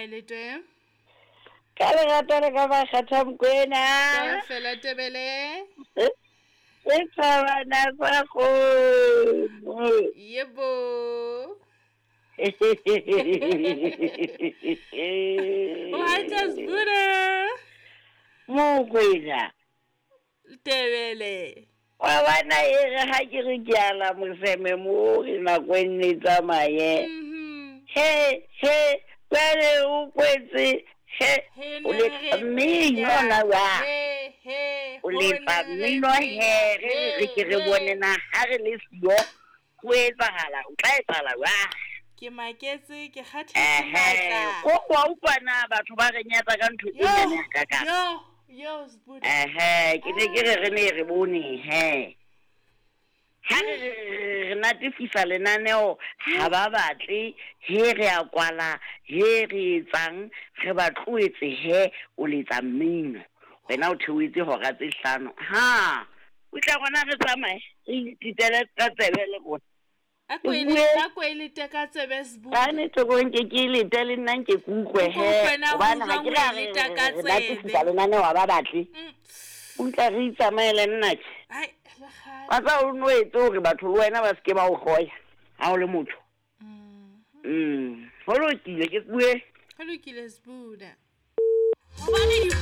Maelete. Ka lerato le ka ba kgatha Mokwena. Ka fela Tebele. E tsabana sa go. Yebo. What is Buddha? Mokwena. Tebele. Wa bana e re ha ke re ke ala moseme mo re na kwenne tsamaye. He pele o kwetse he o le mmino na wa o le mmino he re ke re bone na ha re le sio go etsahala o tla etsahala wa ke maketse ke kgathetse matla go wa upana batho ba re nyatsa ka ntho e nyane ka ka yo Sbuda ke re ne re bone he ha re natifisa lenaneo ha ba batle he re a kwala he re etsang re ba tloetse he o letsa mmino wena o theoetse hora tse 5 ha o tla gona re tsamaye re ditele ka tsebele bona a kwele ka tsebe Sbuda ga ne tokong ke le tele nna ke kukwe he bana ga ke re natifisa lenaneo ba batle o tla re tsamaele nna ke ba tsa o noetse hore batho le wena ba seke ba o goya ha o le motho ho lokile ke bue ho lokile Sbuda